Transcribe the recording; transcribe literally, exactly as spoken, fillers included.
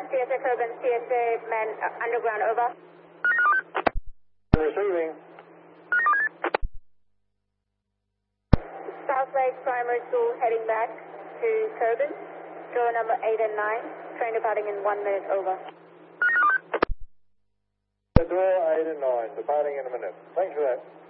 C S A Coburn, C S A man uh, underground, over. Receiving. South Lake Primary School heading back to Coburn. Door number eight and nine. Train departing in one minute, over. Door eight and nine, departing in a minute. Thanks for that.